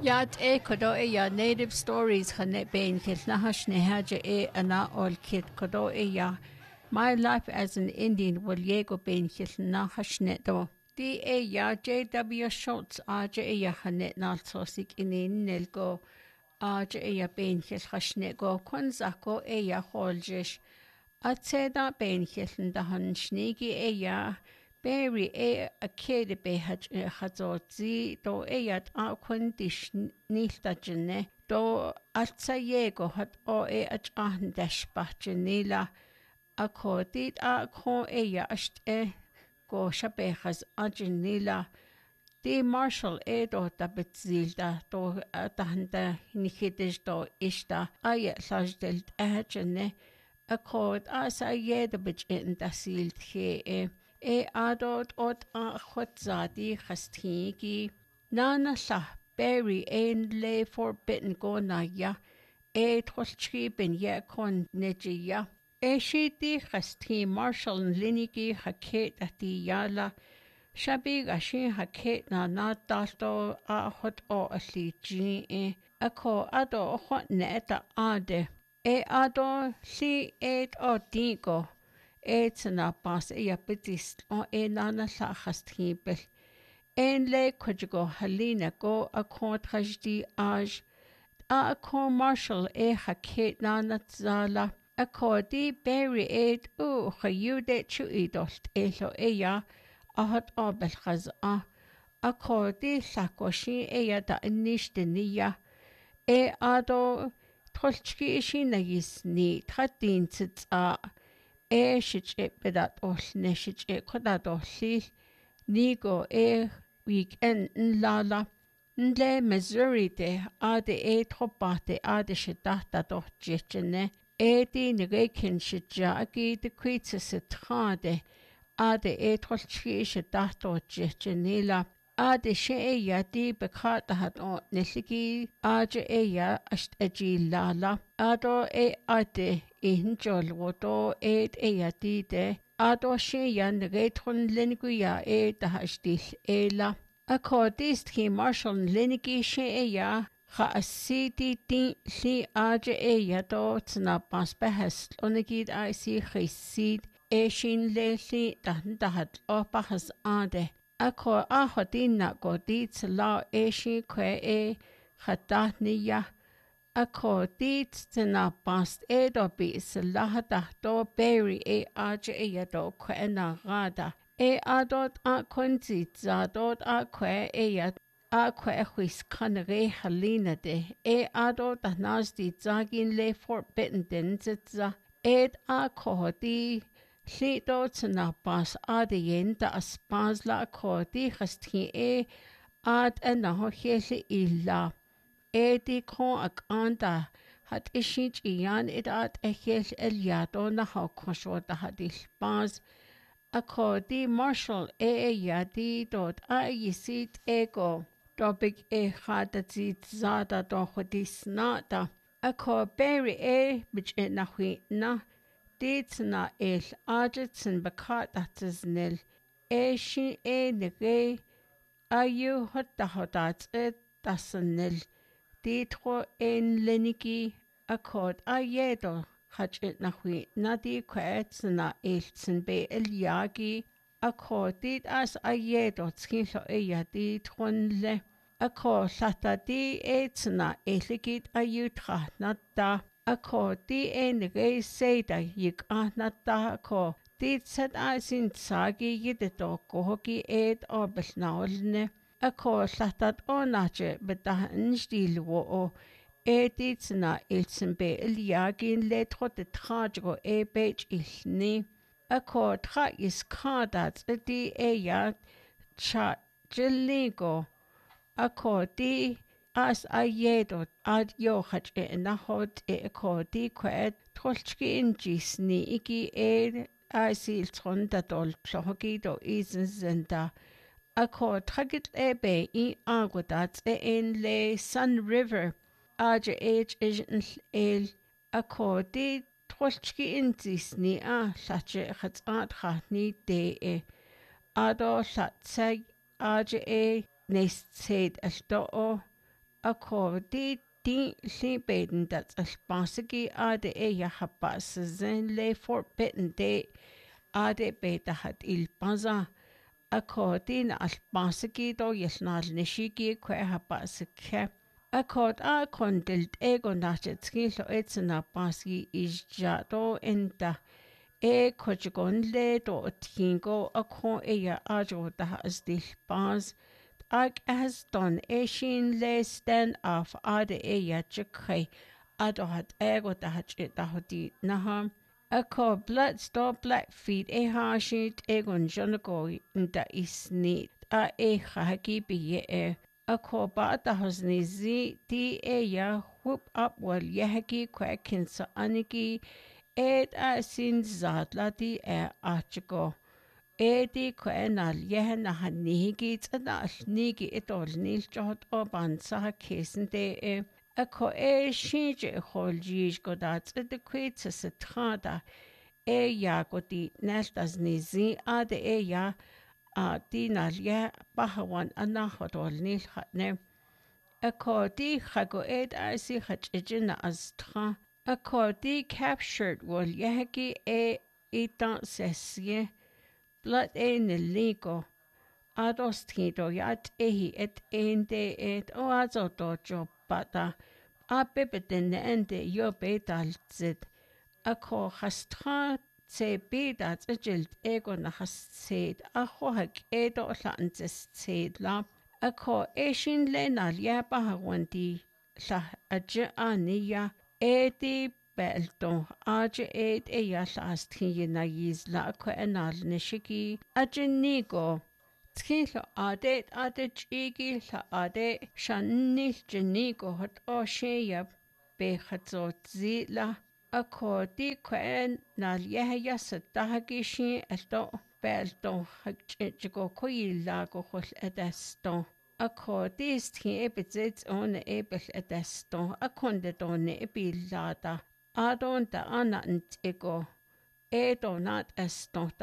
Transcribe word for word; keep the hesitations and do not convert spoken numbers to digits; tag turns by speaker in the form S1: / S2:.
S1: Yat e kodo e ya native stories khane bein kilnahash nehaja e ana ol kit kodo e ya. My life as an Indian will yego bein kilnahash neto. D e ya J W Schultz aja e ya hanet nalsosik inin nelgo aja e ya bein kilhash nego konzako e ya holjish. Atseda bein kilndahan shnigi e ya. Berry e a kid be hat hazotzi do eyat a quintish niltajene do altsayego hat o e at ahn dashbachenila a codit a co eya asht e go shabehas agenila di Marshall e do da betzilda do dahanda nikidish do ishta ayat sajdelt ahjene a cod as a yeda bich in da silt he e E adod od a chwadzadi chastigi. Nana la berry ein le forbidden go na ya. E tolchki bin ye kon neji ya. E shidi chasti Marshall linigi haket ati yala. Shabig ashin haket na na dalto a hot o asli ji e. Ako ado hot neta ade. E ado si et o digo. It's na pas e yapitis o e nana la hastibel. En le kujigo halina go a con tragedy aj. A co Marshall e haket nana zala. A co di berry eid u hayude chu idost e lo e ya. A hot obel chaz a. A co di sakoshi e ya da nishte niya. E ado tolchki ishi na yis ni tratin tzitz a. E shich e pedat ol ne shich e kodat olil nigo e weekend nlala nle Missouri de ade e tropate ade shidata doch jechene e di negekin shijagi de kwitse sitrade ade e trolchi shidato jechenila ade she e ya di bekata hat o nesligi ade e ya asht eji lala ado e ade injol wodo et e ya di de ado she ya negetron lenguya e da hastil ela accordist ki Marshall lenigi she e ya ha asidi di li ade e ya do tsna pas behest onigid I see khisid e shin le li dan da hat o bahas ade Ako ahodina godit la eshi kwe e khatatniya. Ako dit tina past edo bis lahada do berry e aje e yado kwe na gada. E adot a konzi zadot a kwe e yad a kwe whis kanere halina de. E adot a nasdi zagin le forbidden din zitza. Ed a kohodi Lido tsna pas ade yenda aspas la kodi khasti e ad anaho kheli illa edi kon akanda hat ishich iyan id ad ekhel eliado na ha khoshota hadil pas akodi Marshall e yadi dot a yisit ego topic e khadatzi zada do khodis nata ako berry e bich na na Ditsna el ajitsin bakatas nil e shi e nege ayu hotta hotats et tasanil ditro en leniki akod ayedo hachit nahui nadi kwetsna eltsin be el yagi akod dit as ayedo tskilo e yadi tronle akod lata di etsna eligit ayutra nata Ako di en re seda yik ahnata ako di tsad asin tsagi yideto kohoki ed obel naolne ako latat onache beta nstilwo o edi tsna ilsenbe ilyagin letro de trajo e bech ilni ako tra is kadat di eya cha jiligo ako di As ayedo ad yochach e nahot e kodi kwed trolchki ingis ni iki e asil tronda dol plohogi do isen zenda. Ako tragit ebe i agodat e en le Sun River aja age isn el ako di trolchki ingis ni a lache chat at ni de e ado latseg aja e nest said as do o ako di di li beden dat alpasigi ade e ya habas zen le fort bitten de ade beta hat il paza ako din alpasigi do yesnal nishigi kwe habas ke ako a kondilt ego nachet skilo etsna pasi isja do enta e kochigon le do tingo ako e ya ajo da as dil pas ag has done e sin le stand off ade e ya chikhe ado hat ego da hat da hoti naha ako blood stop black feet e ha shit egon jonago nda isni a e haki bi e ako ba da hasni zi di e ya whoop up wal yehaki kwakin sa aniki ed a sin zatla di e achiko Edi kwenal yehen na hanigi tada nigi itol nil jot oban sa kesen de e ako e shinje hol jish godat de kwitsa se trada e ya godi nestas nizi ade e ya a dinal ye bahawan anahodol nil hatne ako di hago ed a si hachijina as tra ako di captured wol yehegi e itan sesye Blood ein ligo. Ados tido yat ehi et ende et o azo dojo bata. A bebeten ende yo betal zid. Ako hastra se bedat ejilt ego na hasid. Ako hak edo lantes zid la. Ako eshin lenal yaba hawandi. La aja aniya edi Belto, aja ed e yas na yizla ko enal nishiki, aja nigo. Tkinlo adet ade chigi la ade shanil janigo hot o sheya behadzo zila. Ako di ko en nal yehya satahagi shi esto belto hakchigo ko yilago hol edesto. Ako dis tkin ebizit on ebel edesto, akonde don ebilada. Adon da anant ego, edo nat esto